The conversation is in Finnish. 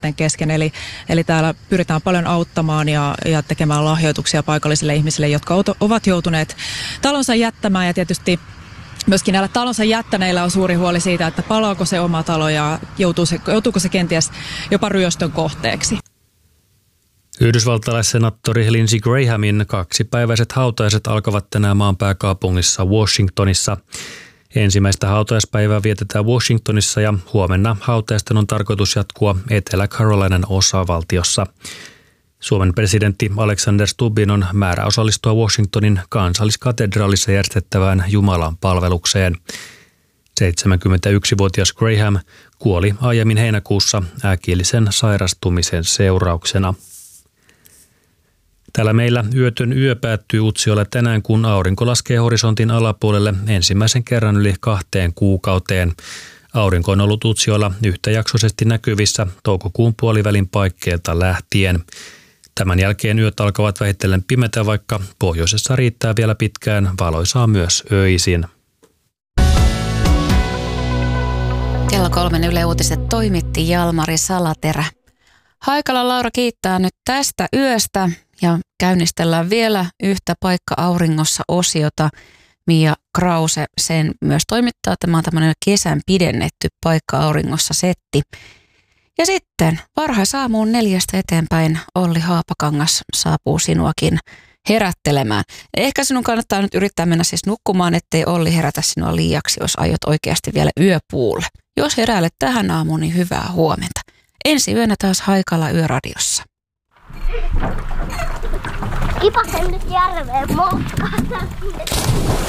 kesken. Eli täällä pyritään paljon auttamaan ja tekemään lahjoituksia paikallisille ihmisille, jotka ovat joutuneet talonsa jättämään. Ja tietysti myöskin näillä talonsa jättäneillä on suuri huoli siitä, että palaako se oma talo ja joutuuko se kenties jopa ryöstön kohteeksi. Yhdysvaltalaissenaattori Lindsey Grahamin 2-päiväiset hautajaiset alkavat tänään maan pääkaupungissa Washingtonissa. Ensimmäistä hautajaispäivää vietetään Washingtonissa ja huomenna hautajaisten on tarkoitus jatkua Etelä-Carolinan osavaltiossa. Suomen presidentti Alexander Stubbin on määrä osallistua Washingtonin kansalliskatedraalissa järjestettävään Jumalan palvelukseen. 71-vuotias Graham kuoli aiemmin heinäkuussa äkillisen sairastumisen seurauksena. Täällä meillä yötön yö päättyy Utsjoella tänään, kun aurinko laskee horisontin alapuolelle ensimmäisen kerran yli 2 kuukauteen. Aurinko on ollut Utsjoella yhtäjaksoisesti näkyvissä toukokuun puolivälin paikkeilta lähtien. Tämän jälkeen yöt alkavat vähitellen pimetä, vaikka pohjoisessa riittää vielä pitkään valoisaa myös öisin. Kello 3 Yle Uutiset toimitti Jalmari Salaterä. Haikala Laura kiittää nyt tästä yöstä ja käynnistellään vielä yhtä Paikka auringossa -osiota. Mia Krause sen myös toimittaa. Tämä on tämmöinen kesän pidennetty Paikka auringossa -setti. Ja sitten varhaisaamuun 4 eteenpäin Olli Haapakangas saapuu sinuakin herättelemään. Ehkä sinun kannattaa nyt yrittää mennä siis nukkumaan, ettei Olli herätä sinua liiaksi, jos aiot oikeasti vielä yöpuulle. Jos heräilet tähän aamuun, niin hyvää huomenta. Ensi yönä taas Haikala Yöradiossa. Kipasen nyt järveen moukkaan.